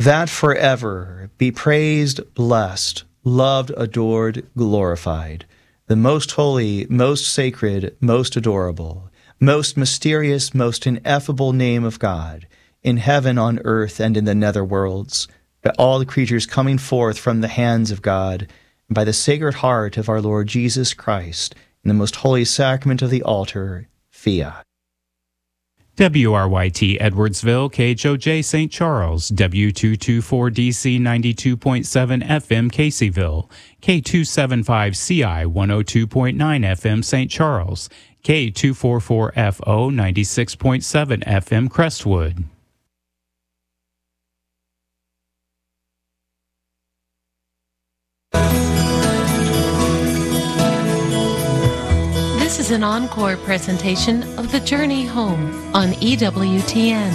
that forever be praised, blessed, loved, adored, glorified, the most holy, most sacred, most adorable, most mysterious, most ineffable name of God, in heaven, on earth, and in the nether worlds, by all the creatures coming forth from the hands of God, and by the Sacred Heart of our Lord Jesus Christ, in the most holy sacrament of the altar, fiat. WRYT Edwardsville, KHOJ St. Charles, W224DC 92.7 FM Caseyville, K275CI 102.9 FM St. Charles, K244FO 96.7 FM Crestwood. This is an encore presentation of The Journey Home on EWTN.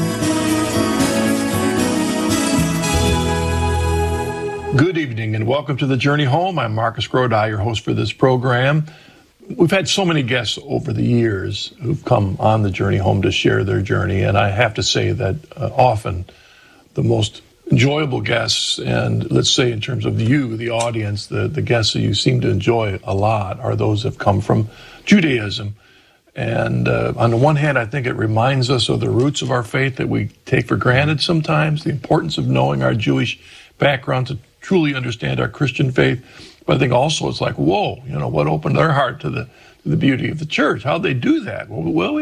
Good evening and welcome to The Journey Home. I'm Marcus Grodi, your host for this program. We've had so many guests over the years who've come on The Journey Home to share their journey, and I have to say that often the most enjoyable guests, and let's say in terms of you, the audience, the guests that you seem to enjoy a lot are those that have come from Judaism. And on the one hand, I think it reminds us of the roots of our faith that we take for granted sometimes, the importance of knowing our Jewish background to truly understand our Christian faith. But I think also it's like, whoa, what opened their heart to the beauty of the church? How'd they do that? Well,